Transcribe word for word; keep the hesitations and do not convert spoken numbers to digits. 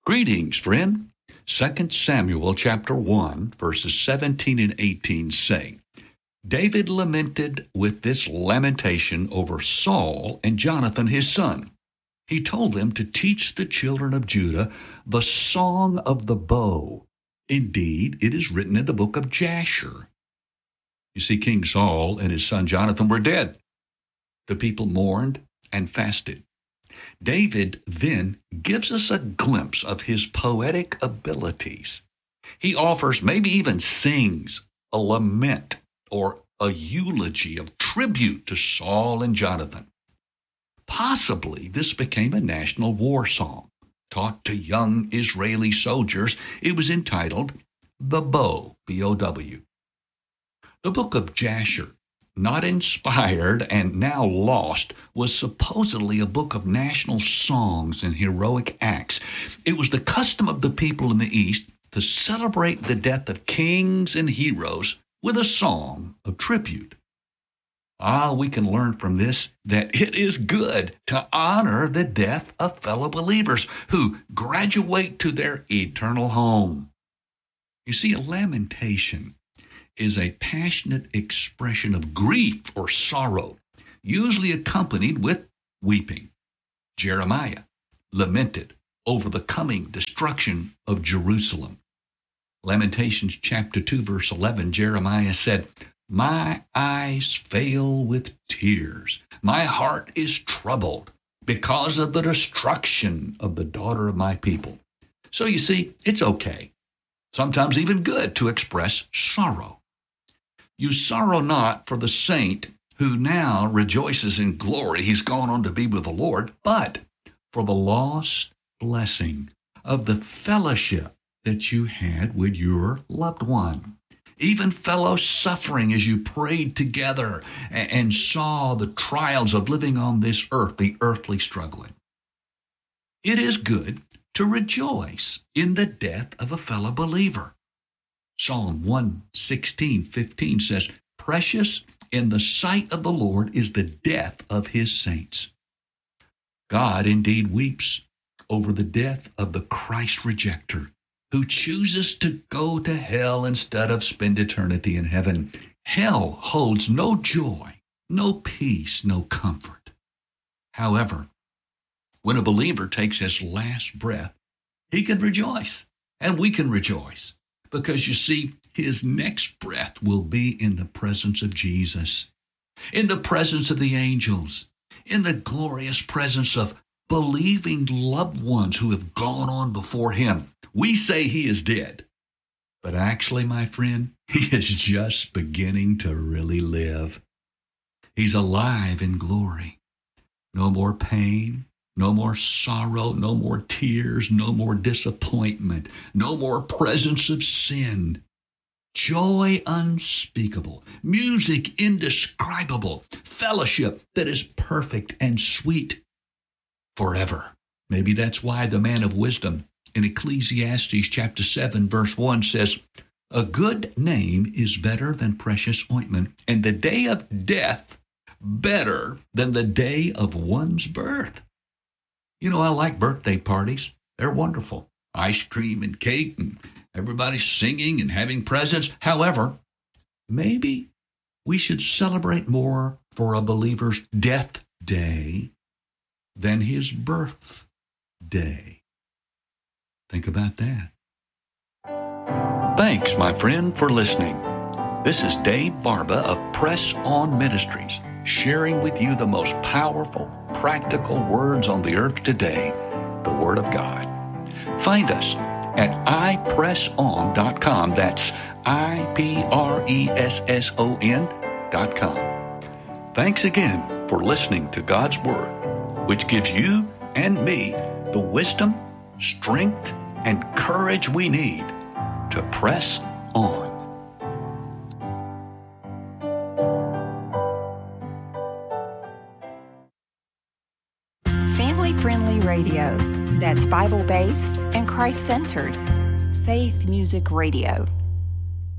Greetings, friend. Second Samuel chapter one, verses seventeen and eighteen say, David lamented with this lamentation over Saul and Jonathan his son. He told them to teach the children of Judah the song of the bow. Indeed, it is written in the book of Jasher. You see, King Saul and his son Jonathan were dead. The people mourned and fasted. David then gives us a glimpse of his poetic abilities. He offers, maybe even sings, a lament or a eulogy of tribute to Saul and Jonathan. Possibly this became a national war song taught to young Israeli soldiers. It was entitled The Bow, B O W. The book of Jasher, not inspired and now lost, was supposedly a book of national songs and heroic acts. It was the custom of the people in the East to celebrate the death of kings and heroes with a song of tribute. Ah, we can learn from this that it is good to honor the death of fellow believers who graduate to their eternal home. You see, a lamentation is a passionate expression of grief or sorrow, usually accompanied with weeping. Jeremiah lamented over the coming destruction of Jerusalem. Lamentations chapter two, verse eleven, Jeremiah said, My eyes fail with tears. My heart is troubled because of the destruction of the daughter of my people. So you see, it's okay, sometimes even good, to express sorrow. You sorrow not for the saint who now rejoices in glory. He's gone on to be with the Lord, but for the lost blessing of the fellowship that you had with your loved one. Even fellow suffering as you prayed together and saw the trials of living on this earth, the earthly struggling. It is good to rejoice in the death of a fellow believer. Psalm one sixteen fifteen says, Precious in the sight of the Lord is the death of his saints. God indeed weeps over the death of the Christ rejecter, who chooses to go to hell instead of spend eternity in heaven. Hell holds no joy, no peace, no comfort. However, when a believer takes his last breath, he can rejoice, and we can rejoice, because you see, his next breath will be in the presence of Jesus, in the presence of the angels, in the glorious presence of believing loved ones who have gone on before him. We say he is dead, but actually, my friend, he is just beginning to really live. He's alive in glory. No more pain, no more sorrow, no more tears, no more disappointment, no more presence of sin. Joy unspeakable, music indescribable, fellowship that is perfect and sweet forever. Maybe that's why the man of wisdom in Ecclesiastes chapter seven, verse one says, A good name is better than precious ointment, and the day of death better than the day of one's birth. You know, I like birthday parties. They're wonderful. Ice cream and cake and everybody singing and having presents. However, maybe we should celebrate more for a believer's death day than his birth day. Think about that. Thanks, my friend, for listening. This is Dave Barba of Press On Ministries, sharing with you the most powerful, practical words on the earth today, the Word of God. Find us at i press on dot com. That's I P R E S S O N dot com. Thanks again for listening to God's Word, which gives you and me the wisdom, strength, and courage we need to press on. Family-friendly radio that's Bible-based and Christ-centered. Faith Music Radio.